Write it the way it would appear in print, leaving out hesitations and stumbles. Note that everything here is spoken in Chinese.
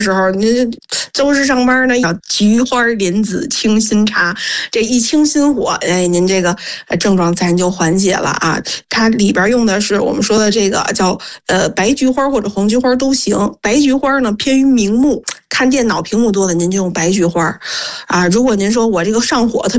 时候，您周日上班呢，要菊花莲子清心茶，这一清心火，哎，您这个症状自然就缓解了啊。它里边用的是我们说的这个叫白菊花或者红菊花都行。白菊花呢偏于明目，看电脑屏幕多的您就用白菊花啊。如果您说我这个上火特别